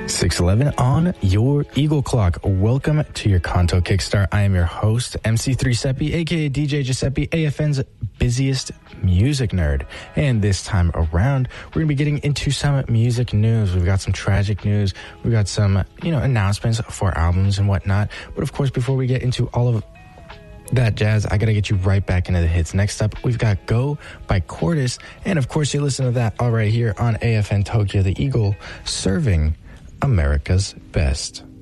6:11 on your Eagle Clock. Welcome to your Kanto Kickstart. I am your host, MC3 Seppi, aka DJ Giuseppe, AFN's busiest music nerd. And this time around, we're going to be getting into some music news. We've got some tragic news. We've got some, announcements for albums and whatnot. But of course, before we get into all of that jazz, I gotta get you right back into the hits. Next up, we've got Go by Cordis. And of course, you listen to that all right here on AFN Tokyo, the Eagle, serving America's best.